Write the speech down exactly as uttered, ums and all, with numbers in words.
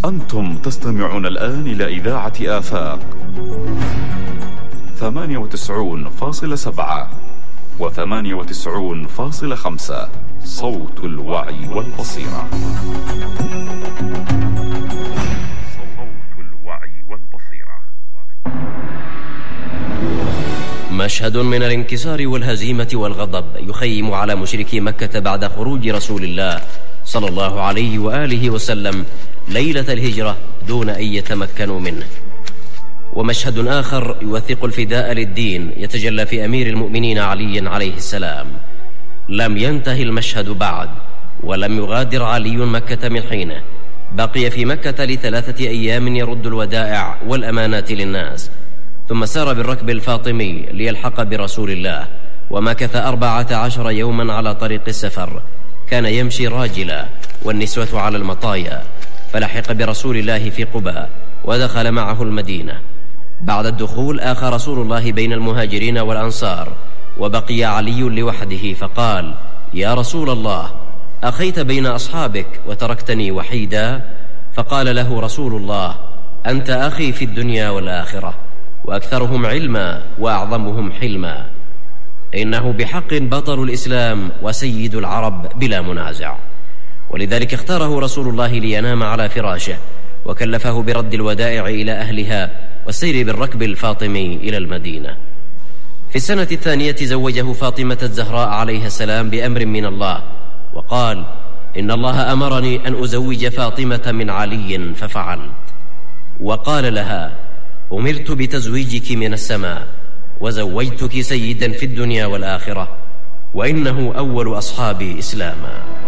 أنتم تستمعون الآن إلى إذاعة آفاق ثمانية وتسعون فاصلة سبعة وثمانية وتسعون فاصلة خمسة، صوت الوعي والبصيرة. صوت الوعي والبصيرة. مشهد من الانكسار والهزيمة والغضب يخيم على مشركي مكة بعد خروج رسول الله صلى الله عليه وآله وسلم ليلة الهجرة دون أن يتمكنوا منه. ومشهد آخر يوثق الفداء للدين يتجلى في أمير المؤمنين علي عليه السلام. لم ينتهي المشهد بعد، ولم يغادر علي مكة من حينه، بقي في مكة لثلاثة أيام يرد الودائع والأمانات للناس، ثم سار بالركب الفاطمي ليلحق برسول الله، ومكث أربعة عشر يوما على طريق السفر. كان يمشي راجلا والنسوة على المطايا، فلحق برسول الله في قباء ودخل معه المدينة. بعد الدخول آخى رسول الله بين المهاجرين والأنصار، وبقي علي لوحده، فقال: يا رسول الله، أخيت بين أصحابك وتركتني وحيدا؟ فقال له رسول الله: أنت أخي في الدنيا والآخرة، وأكثرهم علما وأعظمهم حلما. إنه بحق بطل الإسلام وسيد العرب بلا منازع، ولذلك اختاره رسول الله لينام على فراشه، وكلفه برد الودائع إلى أهلها والسير بالركب الفاطمي إلى المدينة. في السنة الثانية زوجه فاطمة الزهراء عليها السلام بأمر من الله، وقال: إن الله أمرني أن أزوج فاطمة من علي ففعلت. وقال لها: أمرت بتزويجك من السماء، وزوجتك سيدا في الدنيا والآخرة، وإنه أول أصحابي إسلاما.